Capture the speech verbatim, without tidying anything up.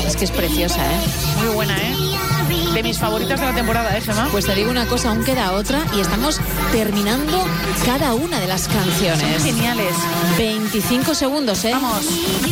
Es que es preciosa, ¿eh? Muy buena, ¿eh? De mis favoritas de la temporada, ¿eh, Gemma? Pues te digo una cosa, aún queda otra y estamos terminando cada una de las canciones. Son geniales. veinticinco segundos, ¿eh? Vamos.